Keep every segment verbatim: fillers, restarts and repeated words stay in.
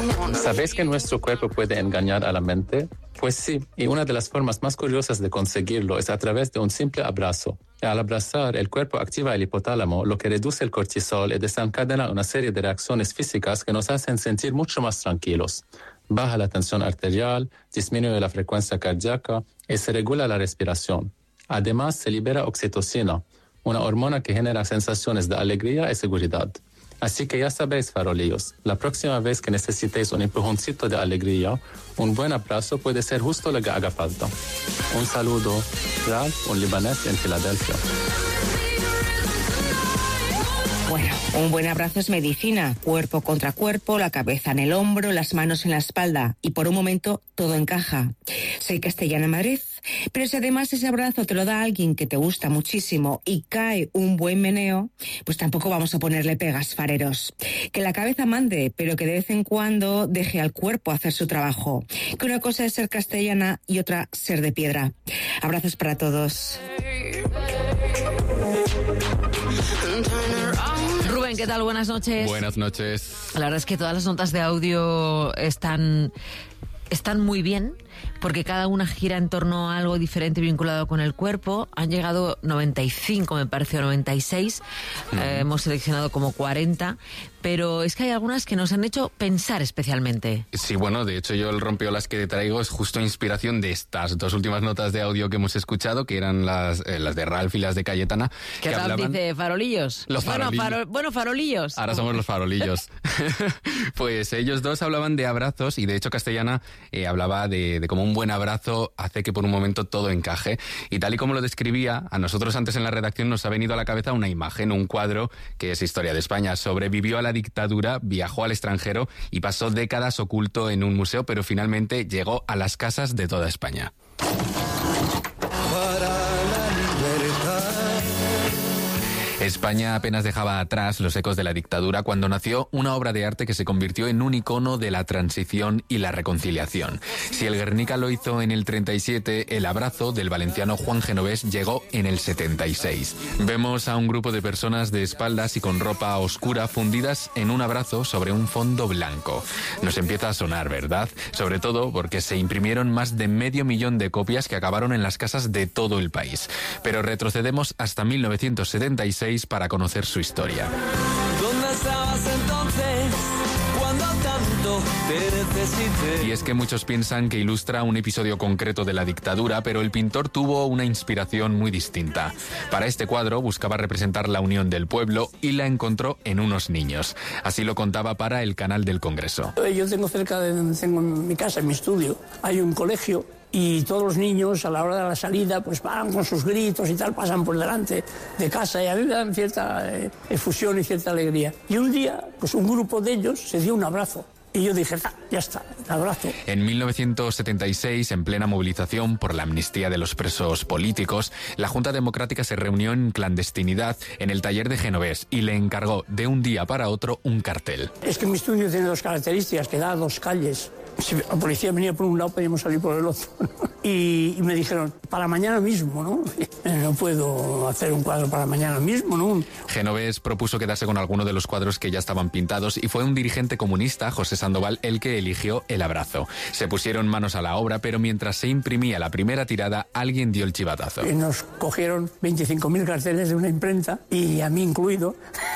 ¿Sabéis que nuestro cuerpo puede engañar a la mente? Pues sí, y una de las formas más curiosas de conseguirlo es a través de un simple abrazo. Al abrazar, el cuerpo activa el hipotálamo, lo que reduce el cortisol y desencadena una serie de reacciones físicas que nos hacen sentir mucho más tranquilos. Baja la tensión arterial, disminuye la frecuencia cardíaca y se regula la respiración. Además, se libera oxitocina, una hormona que genera sensaciones de alegría y seguridad. Así que ya sabéis, farolillos, la próxima vez que necesitéis un empujoncito de alegría, un buen abrazo puede ser justo lo que haga falta. Un saludo, Ralph, un libanés en Filadelfia. Bueno, un buen abrazo es medicina, cuerpo contra cuerpo, la cabeza en el hombro, las manos en la espalda y por un momento todo encaja. Soy Castellana en Madrid, pero si además ese abrazo te lo da alguien que te gusta muchísimo y cae un buen meneo, pues tampoco vamos a ponerle pegas, fareros. Que la cabeza mande, pero que de vez en cuando deje al cuerpo hacer su trabajo. Que una cosa es ser castellana y otra ser de piedra. Abrazos para todos. Rubén, ¿qué tal? Buenas noches. Buenas noches. La verdad es que todas las notas de audio están, están muy bien, porque cada una gira en torno a algo diferente vinculado con el cuerpo. Han llegado noventa y cinco, me pareció, noventa y seis. Mm. Eh, hemos seleccionado como cuarenta. Pero es que hay algunas que nos han hecho pensar especialmente. Sí, bueno, de hecho yo el rompeolas que te traigo es justo inspiración de estas dos últimas notas de audio que hemos escuchado, que eran las, eh, las de Ralph y las de Cayetana. ¿Qué tal dice farolillos? Los farolillos. Bueno, faro, bueno, farolillos. Ahora somos los farolillos. Pues ellos dos hablaban de abrazos y de hecho Castellana eh, hablaba de, de cómo un buen abrazo hace que por un momento todo encaje. Y tal y como lo describía, a nosotros antes en la redacción nos ha venido a la cabeza una imagen, un cuadro que es Historia de España. Sobrevivió a la dictadura, viajó al extranjero y pasó décadas oculto en un museo, pero finalmente llegó a las casas de toda España. España apenas dejaba atrás los ecos de la dictadura cuando nació una obra de arte que se convirtió en un icono de la transición y la reconciliación. Si el Guernica lo hizo en el treinta y siete, el abrazo del valenciano Juan Genovés llegó en el setenta y seis. Vemos a un grupo de personas de espaldas y con ropa oscura fundidas en un abrazo sobre un fondo blanco. Nos empieza a sonar, ¿verdad? Sobre todo porque se imprimieron más de medio millón de copias que acabaron en las casas de todo el país. Pero retrocedemos hasta mil novecientos setenta y seis para conocer su historia. ¿Dónde estabas entonces cuando tanto te necesité? Y es que muchos piensan que ilustra un episodio concreto de la dictadura, pero el pintor tuvo una inspiración muy distinta. Para este cuadro buscaba representar la unión del pueblo y la encontró en unos niños. Así lo contaba para el canal del Congreso. Yo tengo cerca de donde tengo mi casa, en mi estudio, hay un colegio. Y todos los niños a la hora de la salida pues van con sus gritos y tal, pasan por delante de casa y a mí me dan cierta eh, efusión y cierta alegría. Y un día pues un grupo de ellos se dio un abrazo. Y yo dije, ah, ya está, el abrazo. En mil novecientos setenta y seis, en plena movilización por la amnistía de los presos políticos, la Junta Democrática se reunió en clandestinidad en el taller de Genovés y le encargó de un día para otro un cartel. Es que mi estudio tiene dos características, que da dos calles. Si la policía venía por un lado, podíamos salir por el otro, ¿no? y, y me dijeron, para mañana mismo, ¿no? No puedo hacer un cuadro para mañana mismo, ¿no? Genovés propuso quedarse con alguno de los cuadros que ya estaban pintados y fue un dirigente comunista, José Sandoval, el que eligió el abrazo. Se pusieron manos a la obra, pero mientras se imprimía la primera tirada, alguien dio el chivatazo. Y nos cogieron veinticinco mil carteles de una imprenta, y a mí incluido.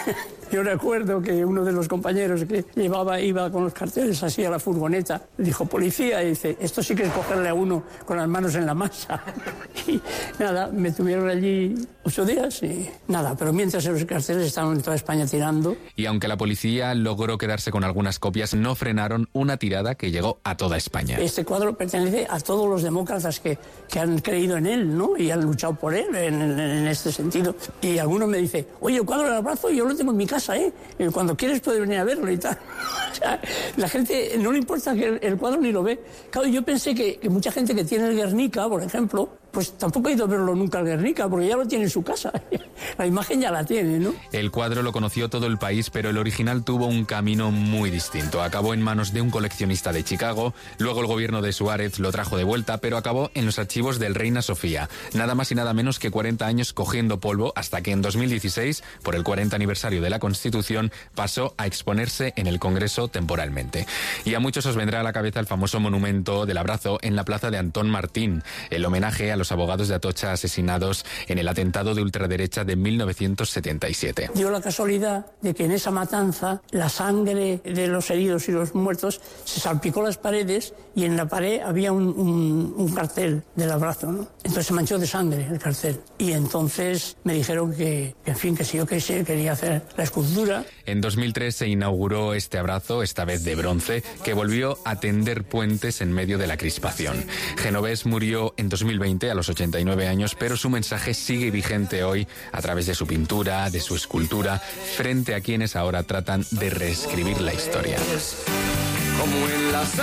Yo recuerdo que uno de los compañeros que llevaba, iba con los carteles así a la furgoneta, dijo, policía, y dice, esto sí que es cogerle a uno con las manos en la masa. Y nada, me tuvieron allí ocho días y nada, pero mientras esos carteles estaban en toda España tirando. Y aunque la policía logró quedarse con algunas copias, no frenaron una tirada que llegó a toda España. Este cuadro pertenece a todos los demócratas que, que han creído en él, ¿no? Y han luchado por él en, en, en este sentido. Y alguno me dice, oye, el cuadro del abrazo yo lo tengo en mi casa. ¿Eh? Cuando quieres puedes venir a verlo y tal. O sea, la gente no le importa que el, el cuadro ni lo ve. Claro, yo pensé que, que mucha gente que tiene el Guernica, por ejemplo, pues tampoco he ido a verlo nunca al Guernica, porque ya lo tiene en su casa. La imagen ya la tiene, ¿no? El cuadro lo conoció todo el país, pero el original tuvo un camino muy distinto. Acabó en manos de un coleccionista de Chicago, luego el gobierno de Suárez lo trajo de vuelta, pero acabó en los archivos del Reina Sofía. Nada más y nada menos que cuarenta años cogiendo polvo, hasta que en dos mil dieciséis, por el cuarenta aniversario de la Constitución, pasó a exponerse en el Congreso temporalmente. Y a muchos os vendrá a la cabeza el famoso monumento del abrazo en la plaza de Antón Martín, el homenaje a los abogados de Atocha asesinados en el atentado de ultraderecha de mil novecientos setenta y siete. Dio la casualidad de que en esa matanza la sangre de los heridos y los muertos se salpicó las paredes y en la pared había un, un, un cartel del abrazo, ¿no? Entonces se manchó de sangre el cartel. Y entonces me dijeron que, en fin, que si yo quería, quería hacer la escultura. En dos mil tres se inauguró este abrazo, esta vez de bronce, que volvió a tender puentes en medio de la crispación. Genovés murió en dos mil veinte a los ochenta y nueve años, pero su mensaje sigue vigente hoy a través de su pintura, de su escultura, frente a quienes ahora tratan de reescribir la historia. Como en las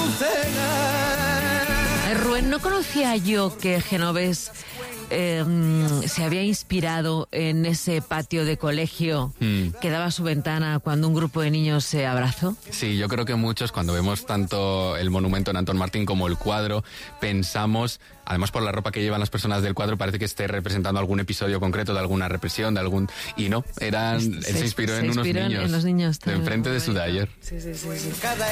azucenas. Eh, Rubén, no conocía yo que Genovés eh, se había inspirado en ese patio de colegio mm. que daba a su ventana cuando un grupo de niños se abrazó. Sí, yo creo que muchos, cuando vemos tanto el monumento en Antón Martín como el cuadro, pensamos, además por la ropa que llevan las personas del cuadro, parece que esté representando algún episodio concreto de alguna represión, de algún... Y no, eran, él se, se inspiró, se en, inspiró unos niños, en los niños de enfrente de su taller. Sí, sí, sí, sí.